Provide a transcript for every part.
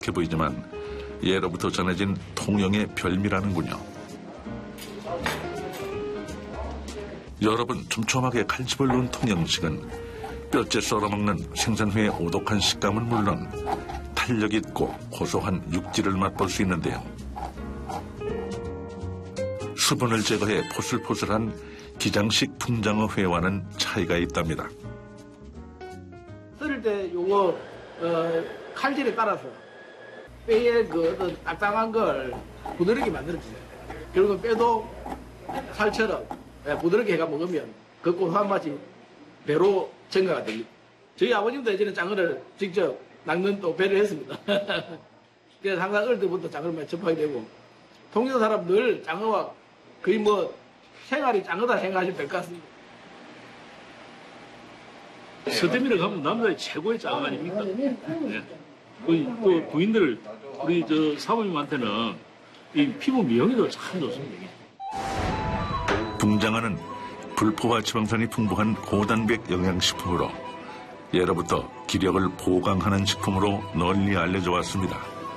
보이지만 예로부터 전해진 통영의 별미라는군요. 여러분, 촘촘하게 칼집을 놓은 통영식은 뼈째 썰어먹는 생선 후의 오독한 식감은 물론 탄력 있고 고소한 육질을 맛볼 수 있는데요. 수분을 제거해 포슬포슬한 기장식 붕장어 회와는 차이가 있답니다. 썰을 때 요거 칼질에 따라서 뼈의 그 어떤 딱딱한 걸 부드럽게 만들어주세요. 그리고 뼈도 살처럼 부드럽게 해가 먹으면 그 고소한 맛이 배로 증가가 됩니다. 저희 아버님도 예전에 장어를 직접 낚는 또 배를 했습니다. 그래서 항상 어릴 때부터 장어를 많이 접하게 되고 통영 사람 늘 장어와 거의 뭐 생활이 장어다 생각하시면 될 것 같습니다. 서대미를 가면 남자의 최고의 장어 아닙니까? 네. 또 부인들 우리 저 사모님한테는 이 피부 미용에도 참 좋습니다. 붕장어는 불포화 지방산이 풍부한 고단백 영양식품으로 예로부터 기력을 보강하는 식품으로 널리 알려져 왔습니다.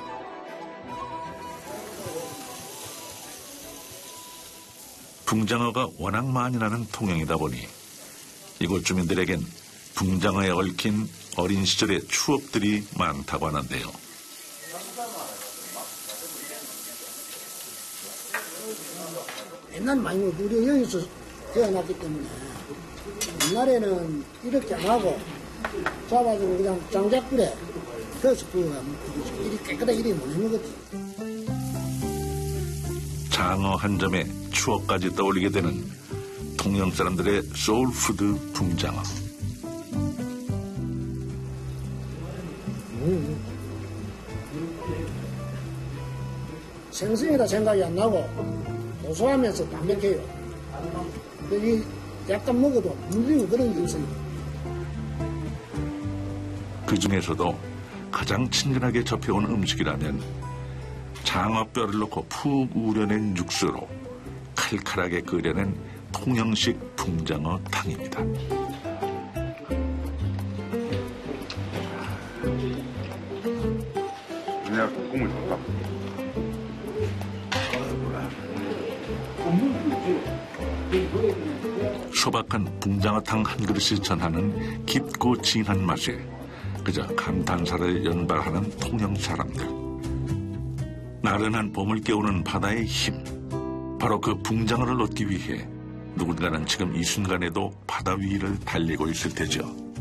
붕장어가 워낙 많이 나는 통영이다 보니 이곳 주민들에겐 붕장어에 얽힌 어린 시절의 추억들이 많다고 하는데요. 옛날 많이 우리 여기서 태어났기 때문에 옛날에는 이렇게 안 하고 잡아주고 그냥 장작불에 그래서 이리 깨끗하게 이리 못 해먹었지. 장어 한 점에 추억까지 떠올리게 되는 통영 사람들의 소울푸드 붕장어. 생선이라 생각이 안 나고 고소하면서 담백해요. 여기 약간 먹어도 물리고 그런 게 없어요. 그 중에서도 가장 친근하게 접해온 음식이라면 장어뼈를 넣고 푹 우려낸 육수로 칼칼하게 끓여낸 통영식 붕장어 탕입니다. 그냥 국물 좋다. 소박한 붕장어탕 한 그릇이 전하는 깊고 진한 맛에 그저 감탄사를 연발하는 통영 사람들. 나른한 봄을 깨우는 바다의 힘. 바로 그 붕장어를 얻기 위해 누군가는 지금 이 순간에도 바다 위를 달리고 있을 테죠.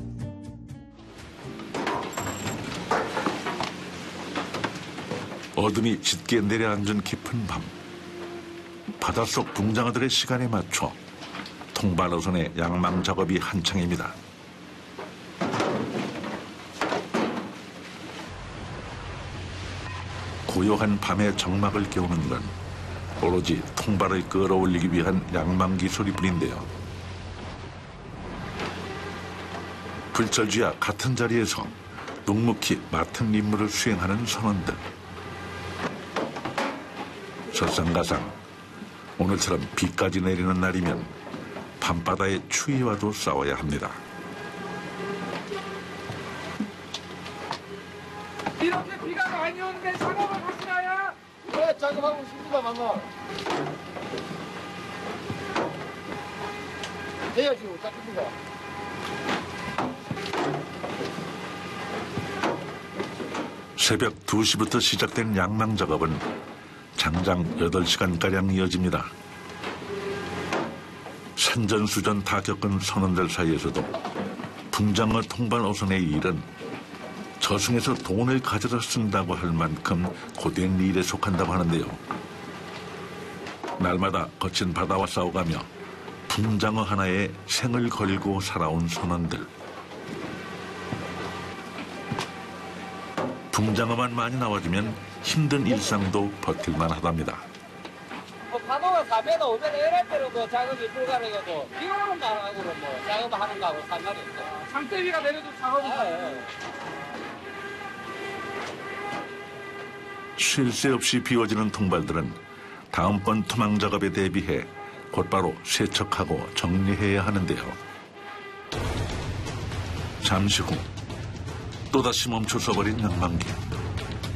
어둠이 짙게 내려앉은 깊은 밤. 바닷속 붕장어들의 시간에 맞춰 통발어선의 양망 작업이 한창입니다. 고요한 밤의 정막을 깨우는 건 오로지 통발을 끌어올리기 위한 양망기 소리뿐인데요. 불철주야 같은 자리에서 묵묵히 맡은 임무를 수행하는 선원들. 설상가상 오늘처럼 비까지 내리는 날이면 밤바다의 추위와도 싸워야 합니다. 이렇게 비가 많이 오는데 작업을 하시나요? 네, 작업하고 있습니다, 방금. 해야지, 작업입니다. 새벽 2시부터 시작된 양망 작업은 장장 8시간가량 이어집니다. 산전수전 다 겪은 선원들 사이에서도 붕장어 통발 어선의 일은 저승에서 돈을 가져다 쓴다고 할 만큼 고된 일에 속한다고 하는데요. 날마다 거친 바다와 싸워가며 붕장어 하나에 생을 걸고 살아온 선원들. 붕장어만 많이 나와주면 힘든 일상도 버틸만 하답니다. 파도가 4m, 5m 이럴 때는 뭐 작업이 불가능하고 비 오는 바람으로 뭐 작업하는 거하고 상관이 없어요. 장대비가 내려도 작업이 쉴 새 없이 비워지는 통발들은 다음번 투망 작업에 대비해 곧바로 세척하고 정리해야 하는데요. 잠시 후 또다시 멈춰서버린 양망기.